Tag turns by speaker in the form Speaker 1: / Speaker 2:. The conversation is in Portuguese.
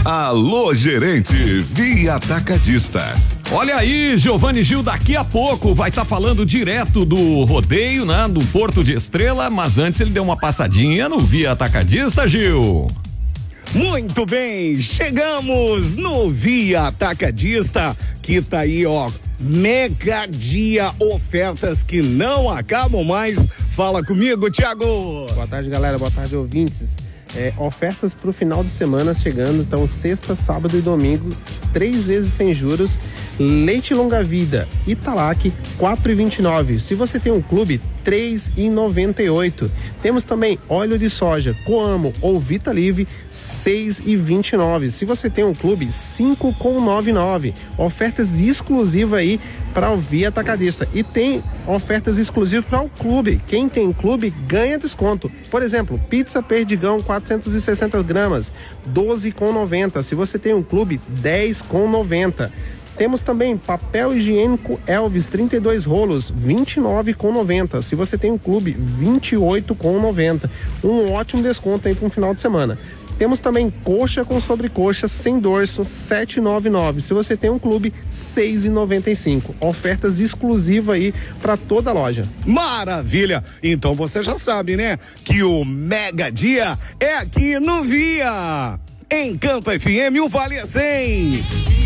Speaker 1: Alô, gerente, Via Atacadista.
Speaker 2: Olha aí, Giovanni Gil, daqui a pouco vai estar falando direto do rodeio, né? Do Porto de Estrela, mas antes ele deu uma passadinha no Via Atacadista, Gil.
Speaker 3: Muito bem, chegamos no Via Atacadista, que tá aí, ó, mega dia, ofertas que não acabam mais. Fala comigo, Thiago.
Speaker 4: Boa tarde, galera, boa tarde, ouvintes. Ofertas para o final de semana chegando, então sexta, sábado e domingo, 3 vezes sem juros. Leite longa vida Italac 4,29. Se você tem um clube, 3,98. Temos também óleo de soja Coamo ou Vita Live 6,29. Se você tem um clube, 5,99. Ofertas exclusivas aí para o Via Atacadista. E tem ofertas exclusivas para o clube. Quem tem clube ganha desconto. Por exemplo, pizza Perdigão 460 gramas, 12,90. Se você tem um clube, 10,90. Temos também papel higiênico Elvis 32 rolos, 29,90. Se você tem um clube, 28,90. Um ótimo desconto aí para um final de semana. Temos também coxa com sobrecoxa sem dorso, 7,99. Se você tem um clube, 6,95. Ofertas exclusivas aí para toda a loja.
Speaker 3: Maravilha! Então você já sabe, né? Que o mega dia é aqui no Via. Em Campo FM, o Vale é 100.